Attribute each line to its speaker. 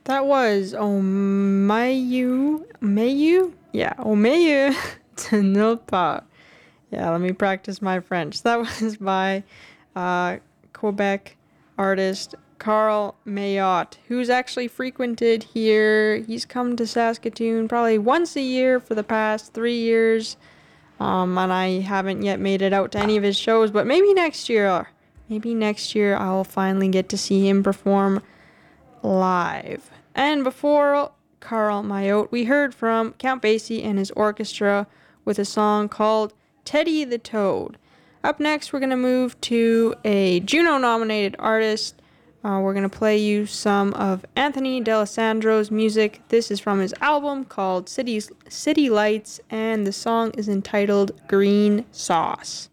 Speaker 1: That was Mayu? Yeah, Omayu Tanopa. Yeah, let me practice my French. That was by uh, Quebec artist Carl Mayotte, who's actually frequented here. He's come to Saskatoon probably once a year for the past 3 years. And I haven't yet made it out to any of his shows, but maybe next year. Maybe next year I'll finally get to see him perform live. And before Carl Mayotte, we heard from Count Basie and his orchestra with a song called Teddy the Toad. Up next, we're going to move to a Juno-nominated artist. We're going to play you some of Anthony D'Alessandro's music. This is from his album called City Lights, and the song is entitled Green Sauce.